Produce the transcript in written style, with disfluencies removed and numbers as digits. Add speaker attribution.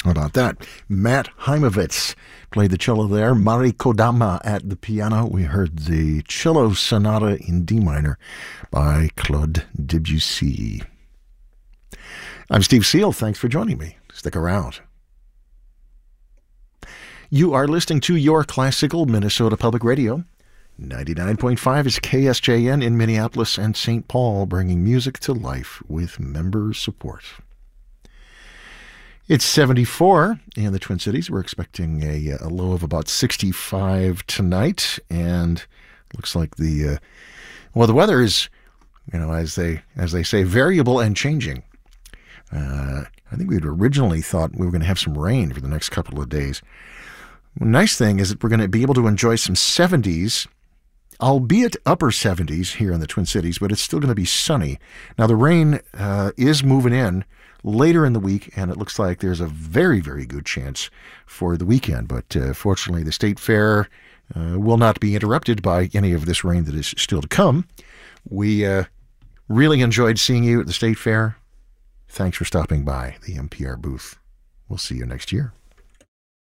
Speaker 1: How about that? Matt Heimovitz played the cello there. Mari Kodama at the piano. We heard the cello sonata in D minor by Claude Debussy. I'm Steve Seal. Thanks for joining me. Stick around. You are listening to your classical Minnesota Public Radio. 99.5 is KSJN in Minneapolis and St. Paul, bringing music to life with member support. It's 74 in the Twin Cities. We're expecting a low of about 65 tonight, and looks like the weather is, as they say, variable and changing. I think we'd originally thought we were going to have some rain for the next couple of days. The nice thing is that we're going to be able to enjoy some 70s, albeit upper 70s here in the Twin Cities, but it's still going to be sunny. Now, the rain is moving in later in the week, and it looks like there's a very, very good chance for the weekend. But fortunately, the State Fair will not be interrupted by any of this rain that is still to come. We really enjoyed seeing you at the State Fair. Thanks for stopping by the NPR booth. We'll see you next year.